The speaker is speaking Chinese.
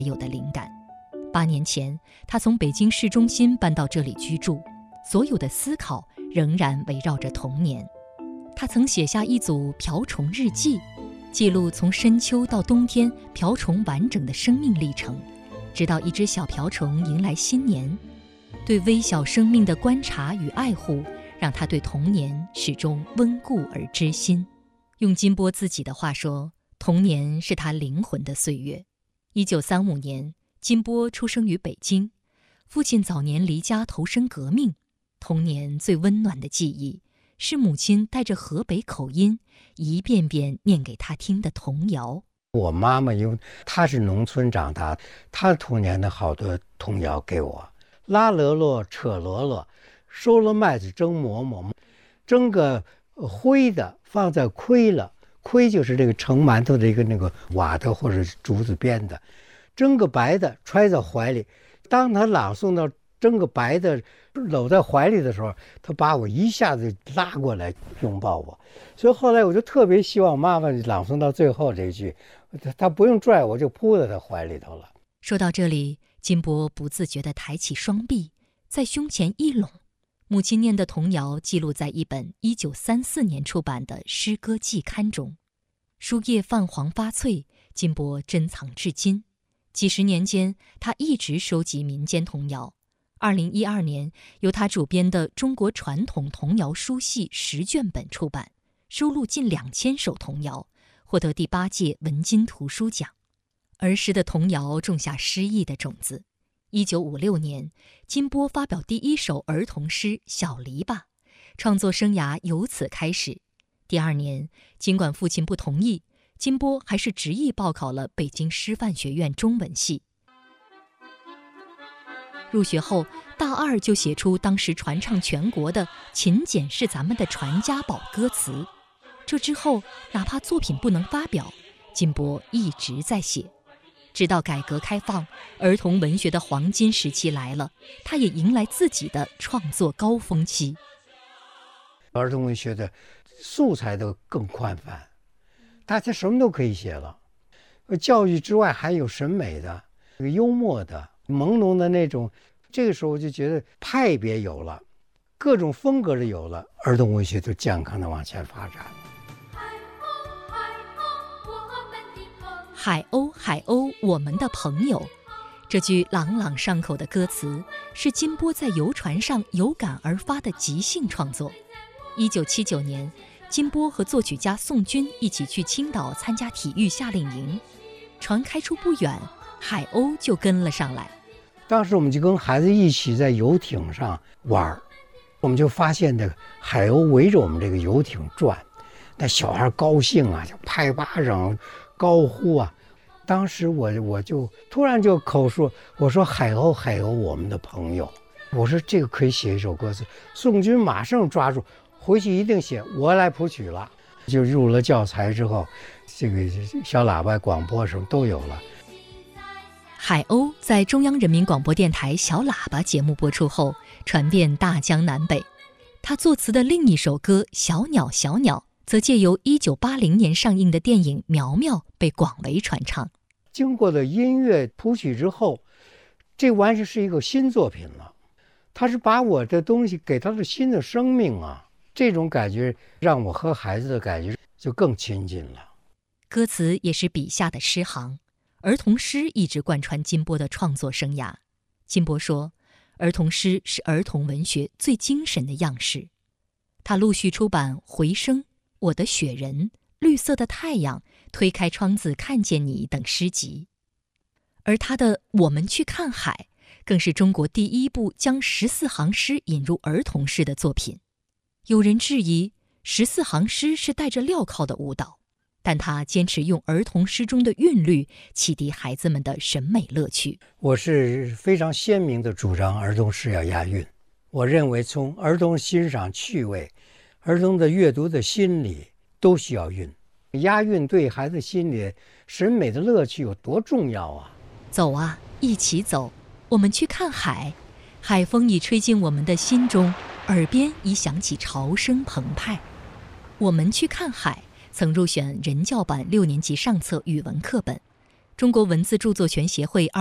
有的灵感。8年前，他从北京市中心搬到这里居住，所有的思考仍然围绕着童年。他曾写下一组瓢虫日记，记录从深秋到冬天瓢虫完整的生命历程，直到一只小瓢虫迎来新年。对微小生命的观察与爱护，让他对童年始终温故而知新。用金波自己的话说，童年是他灵魂的岁月。1935年，金波出生于北京，父亲早年离家投身革命。童年最温暖的记忆是母亲带着河北口音一遍遍念给他听的童谣。 我妈妈因为她是农村长大，她童年的好多童谣给我，拉箩箩扯箩箩，收了麦子蒸馍馍，蒸个灰的放在盔了，盔就是这个盛馒头的一个那个瓦的或者竹子编的，蒸个白的揣在怀里。当他朗诵到蒸个白的搂在怀里的时候，他把我一下子拉过来拥抱我。所以后来我就特别希望妈妈朗诵到最后这一句，他不用拽我就扑在他怀里头了。 说到这里，金波不自觉地抬起双臂，在胸前一拢。母亲念的童谣记录在一本1934年出版的诗歌季刊中，书页泛黄发脆，金波珍藏至今。几十年间，他一直收集民间童谣。2012年，由他主编的《中国传统童谣书系》10卷本出版，收录近2000首童谣，获得第8届文津图书奖。儿时的童谣种下诗意的种子。1956年，金波发表第一首儿童诗《小篱笆》，创作生涯由此开始。第2年，尽管父亲不同意，金波还是执意报考了北京师范学院中文系。入学后，大2就写出当时传唱全国的《勤俭是咱们的传家宝》歌词。这之后，哪怕作品不能发表，金波一直在写。直到改革开放，儿童文学的黄金时期来了，他也迎来自己的创作高峰期。 儿童文学的素材都更宽泛，大家什么都可以写了。教育之外还有审美的、幽默的、朦胧的那种。这个时候我就觉得派别有了，各种风格的有了，儿童文学就健康的往前发展。 海鸥，海鸥，我们的朋友。这句朗朗上口的歌词是金波在游船上有感而发的即兴创作。1979年，金波和作曲家宋军一起去青岛参加体育夏令营，船开出不远，海鸥就跟了上来。 当时我们就跟孩子一起在游艇上玩，我们就发现这个海鸥围着我们这个游艇转，那小孩高兴啊，就拍巴掌高呼啊。当时我就突然就口述，我说海鸥，海鸥，我们的朋友。我说这个可以写一首歌词。宋军马上抓住，回去一定写，我来谱曲了。就入了教材之后，这个小喇叭广播什么都有了。 海鸥在中央人民广播电台小喇叭节目播出后，传遍大江南北。他作词的另一首歌《小鸟小鸟》则借由1980年上映的电影《苗苗》被广为传唱。 经过了音乐谱曲之后，这完全是一个新作品了。他是把我的东西给他的新的生命啊，这种感觉让我和孩子的感觉就更亲近了。 歌词也是笔下的诗行，儿童诗一直贯穿金波的创作生涯。金波说，儿童诗是儿童文学最精神的样式。他陆续出版《回声》《我的雪人》《绿色的太阳》《推开窗子看见你》等诗集。而他的《我们去看海》更是中国第一部将14行诗引入儿童诗的作品。有人质疑14行诗是带着镣铐的舞蹈，但他坚持用儿童诗中的韵律启迪孩子们的审美乐趣。 我是非常鲜明地主张儿童诗要押韵。我认为从儿童欣赏趣味、儿童的阅读的心理都需要韵。押韵对孩子心里审美的乐趣有多重要啊！ 走啊，一起走，我们去看海。海风已吹进我们的心中，耳边已响起潮声澎湃。我们去看海曾入选人教版6年级上册语文课本， 中国文字著作权协会